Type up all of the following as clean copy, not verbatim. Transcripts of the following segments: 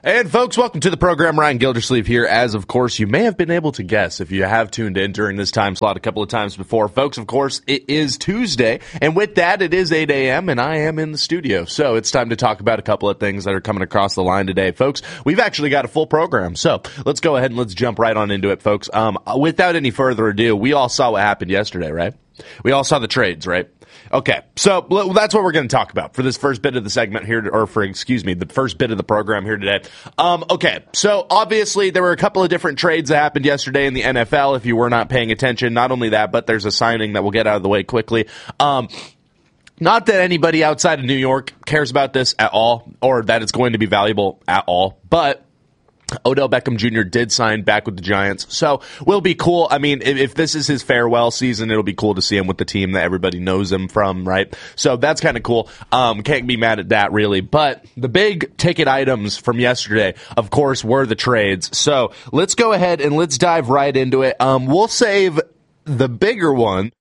And folks, welcome to the program. Ryan Gildersleeve here. As of course, you may have been able to guess if you have tuned in during this time slot a couple of times before. Folks, of course, it is Tuesday, and with that, it is 8 a.m., and I am in the studio. So it's time to talk about a couple of things that are coming across the line today. Folks, we've actually got a full program, so let's go ahead and let's jump right on into it, folks. Without any further ado, we all saw what happened yesterday, right? We all saw the trades, right? Okay, so that's what we're going to talk about for this first bit of the segment here, the first bit of the program here today. Okay, so obviously there were a couple of different trades that happened yesterday in the NFL if you were not paying attention. Not only that, but there's a signing that we'll get out of the way quickly. Not that anybody outside of New York cares about this at all, or that it's going to be valuable at all, but Odell Beckham Jr. did sign back with the Giants, so will be cool. I mean, if this is his farewell season, it'll be cool to see him with the team that everybody knows him from, right? So that's kind of cool. Can't be mad at that, really. But the big ticket items from yesterday, of course, were the trades. So let's go ahead and let's dive right into it. We'll save the bigger one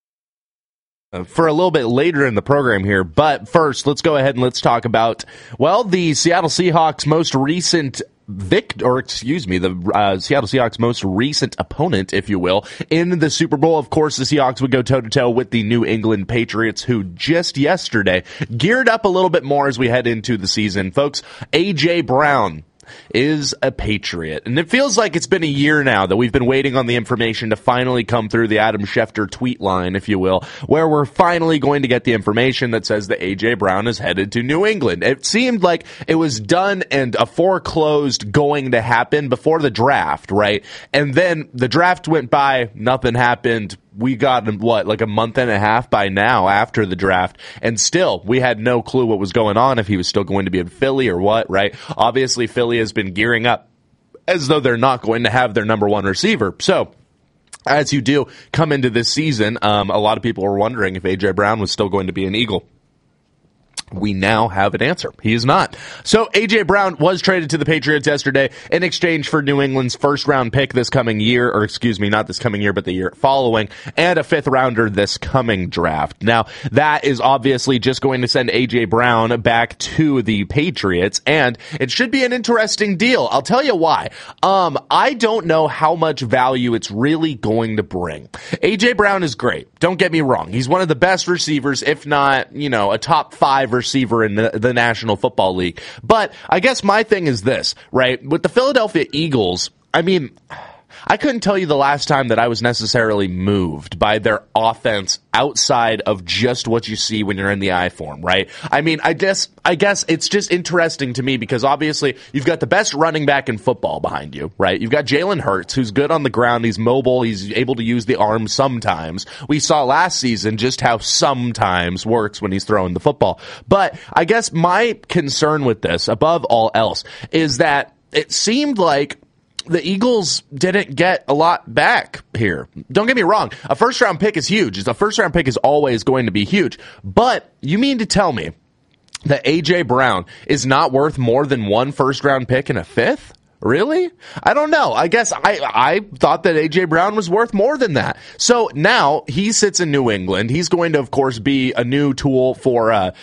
for a little bit later in the program here, but first, let's go ahead and let's talk about, well, the Seattle Seahawks' most recent the Seattle Seahawks' most recent opponent, if you will, in the Super Bowl. Of course, the Seahawks would go toe-to-toe with the New England Patriots, who just yesterday geared up a little bit more as we head into the season. Folks, A.J. Brown is a Patriot. And it feels like it's been a year now that we've been waiting on the information to finally come through the Adam Schefter tweet line, if you will, where we're finally going to get the information that says that A.J. Brown is headed to New England. It seemed like it was done and a foreclosed going to happen before the draft, right? And then the draft went by, nothing happened. We got, like a month and a half by now after the draft, and still, we had no clue what was going on, if he was still going to be in Philly or what, right? Obviously, Philly has been gearing up as though they're not going to have their number one receiver. So, as you do come into this season, a lot of people were wondering if A.J. Brown was still going to be an Eagle. We now have an answer. He is not. So A.J. Brown was traded to the Patriots yesterday in exchange for New England's first-round pick this coming year, or excuse me, not this coming year, but the year following, and a fifth-rounder this coming draft. Now, that is obviously just going to send A.J. Brown back to the Patriots, and it should be an interesting deal. I'll tell you why. I don't know how much value it's really going to bring. A.J. Brown is great. Don't get me wrong. He's one of the best receivers, if not, a top 5 receiver in the National Football League. But I guess my thing is this, right? With the Philadelphia Eagles, I mean, I couldn't tell you the last time that I was necessarily moved by their offense outside of just what you see when you're in the I form, right? I mean, I guess it's just interesting to me because obviously you've got the best running back in football behind you, right? You've got Jalen Hurts, who's good on the ground. He's mobile. He's able to use the arm sometimes. We saw last season just how sometimes works when he's throwing the football. But I guess my concern with this, above all else, is that it seemed like the Eagles didn't get a lot back here. Don't get me wrong. A first-round pick is huge. A first-round pick is always going to be huge. But you mean to tell me that A.J. Brown is not worth more than one first-round pick and a fifth? Really? I don't know. I guess I thought that A.J. Brown was worth more than that. So now he sits in New England. He's going to, of course, be a new tool for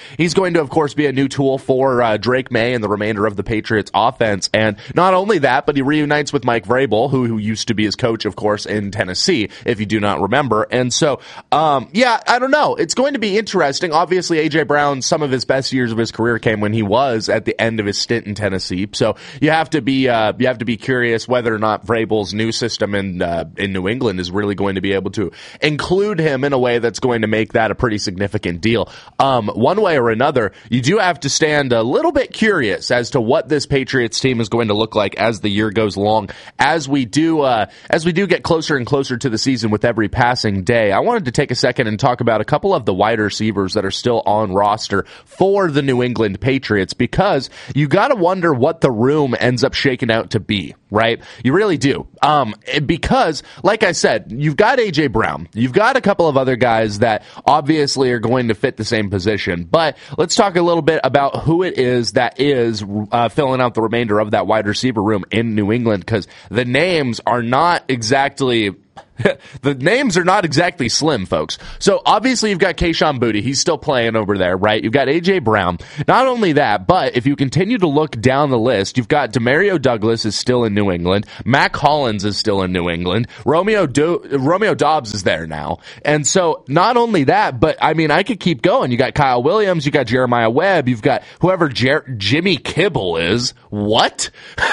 Drake May and the remainder of the Patriots offense. And not only that, but he reunites with Mike Vrabel, who used to be his coach, of course, in Tennessee, if you do not remember. And so, I don't know. It's going to be interesting. Obviously, A.J. Brown, some of his best years of his career came when he was at the end of his stint in Tennessee. So you have to be curious whether or not Vrabel's new system in New England is really going to be able to include him in a way that's going to make that a pretty significant deal. One way or another, you do have to stand a little bit curious as to what this Patriots team is going to look like as the year goes along. As we do get closer and closer to the season with every passing day, I wanted to take a second and talk about a couple of the wide receivers that are still on roster for the New England Patriots, because you got to wonder what the room ends up shaking out to be. right? You really do. Because, like I said, you've got A.J. Brown. You've got a couple of other guys that obviously are going to fit the same position. But let's talk a little bit about who it is that is filling out the remainder of that wide receiver room in New England, because the names are not exactly... the names are not exactly slim, folks. So obviously you've got Kayshon Boutte. He's still playing over there, right? You've got A.J. Brown. Not only that, but if you continue to look down the list, you've got Demario Douglas is still in New England. Mac Hollins is still in New England. Romeo Doubs is there now. And so not only that, but I mean, I could keep going. You got Kyle Williams. You got Jeremiah Webb. You've got whoever Jimmy Kibble is. What?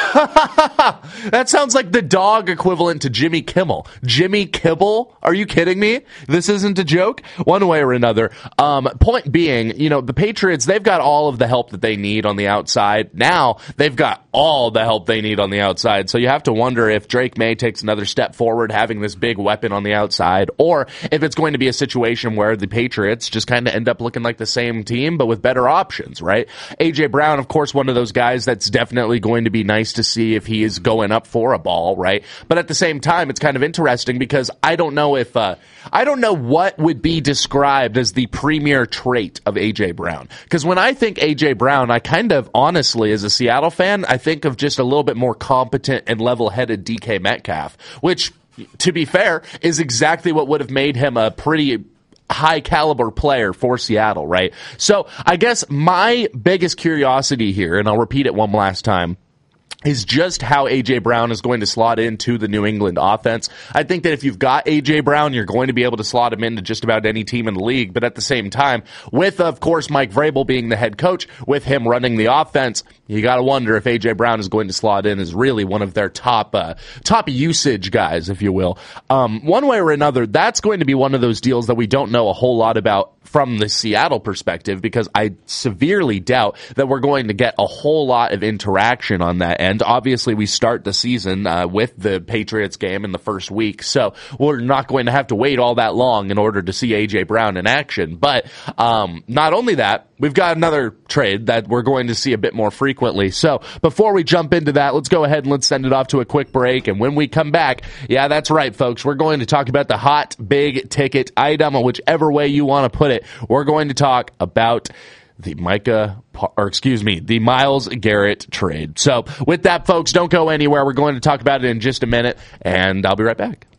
That sounds like the dog equivalent to Jimmy Kimmel. Jimmy Kibble? Are you kidding me? This isn't a joke? One way or another. Point being, the Patriots, they've got all of the help that they need on the outside. Now, they've got all the help they need on the outside. So you have to wonder if Drake May takes another step forward, having this big weapon on the outside, or if it's going to be a situation where the Patriots just kind of end up looking like the same team, but with better options, right? A.J. Brown, of course, one of those guys that's definitely going to be nice to see if he is going up for a ball, right? But at the same time, it's kind of interesting because I don't know what would be described as the premier trait of A.J. Brown. Because when I think A.J. Brown, I kind of honestly, as a Seattle fan, I think of just a little bit more competent and level-headed DK Metcalf, which, to be fair, is exactly what would have made him a pretty high caliber player for Seattle, right? So I guess my biggest curiosity here, and I'll repeat it one last time, is just how A.J. Brown is going to slot into the New England offense. I think that if you've got A.J. Brown, you're going to be able to slot him into just about any team in the league. But at the same time, with, of course, Mike Vrabel being the head coach, with him running the offense, you got to wonder if A.J. Brown is going to slot in as really one of their top usage guys, if you will. One way or another, that's going to be one of those deals that we don't know a whole lot about from the Seattle perspective, because I severely doubt that we're going to get a whole lot of interaction on that end. Obviously, we start the season with the Patriots game in the first week, so we're not going to have to wait all that long in order to see A.J. Brown in action. But not only that, we've got another trade that we're going to see a bit more frequently. So before we jump into that, let's go ahead and let's send it off to a quick break. And when we come back, yeah, that's right, folks, we're going to talk about the hot, big ticket item, or whichever way you want to put it. We're going to talk about the Myles Garrett trade. So with that, folks, don't go anywhere. We're going to talk about it in just a minute, and I'll be right back.